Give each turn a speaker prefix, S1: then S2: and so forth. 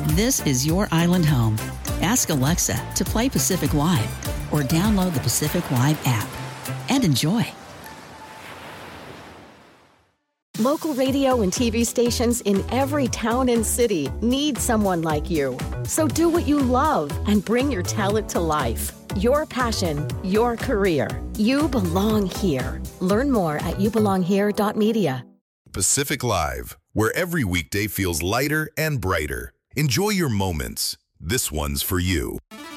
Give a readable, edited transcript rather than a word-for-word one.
S1: This is your island home. Ask Alexa to play Pacific Live or download the Pacific Live app and enjoy.
S2: Local radio and TV stations in every town and city need someone like you. So do what you love and bring your talent to life. Your passion, your career. You belong here. Learn more at youbelonghere.media.
S3: Pacific Live, where every weekday feels lighter and brighter. Enjoy your moments. This one's for you.